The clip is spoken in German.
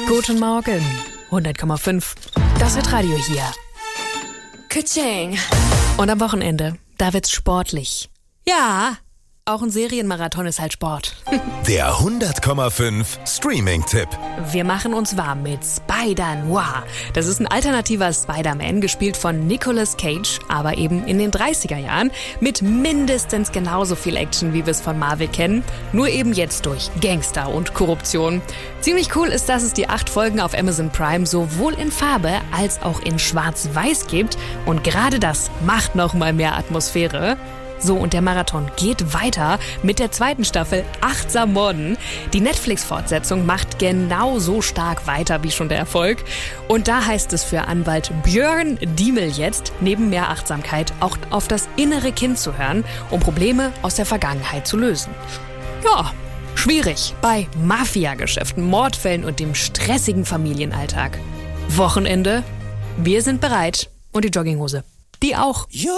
Guten Morgen, 100,5. Das wird Radio hier. Ka-ching. Und am Wochenende, da wird's sportlich. Ja, auch ein Serienmarathon ist halt Sport. Der 100,5 Streaming-Tipp. Wir machen uns warm mit Spider-Noir. Das ist ein alternativer Spider-Man, gespielt von Nicolas Cage, aber eben in den 30er Jahren, mit mindestens genauso viel Action, wie wir es von Marvel kennen, nur eben jetzt durch Gangster und Korruption. Ziemlich cool ist, dass es die 8 Folgen auf Amazon Prime sowohl in Farbe als auch in Schwarz-Weiß gibt, und gerade das macht noch mal mehr Atmosphäre. So, und der Marathon geht weiter mit der 2. Staffel Achtsam Morden. Die Netflix-Fortsetzung macht genauso stark weiter wie schon der Erfolg. Und da heißt es für Anwalt Björn Diemel jetzt, neben mehr Achtsamkeit auch auf das innere Kind zu hören, um Probleme aus der Vergangenheit zu lösen. Ja, schwierig bei Mafia-Geschäften, Mordfällen und dem stressigen Familienalltag. Wochenende, wir sind bereit. Und die Jogginghose, die auch.